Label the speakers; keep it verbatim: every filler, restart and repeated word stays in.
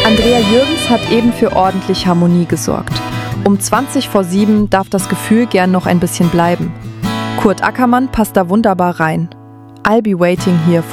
Speaker 1: Andrea Jürgens hat eben für ordentlich Harmonie gesorgt. Um zwanzig vor sieben darf das Gefühl gern noch ein bisschen bleiben. Kurt Ackermann passt da wunderbar rein. I'll be waiting here for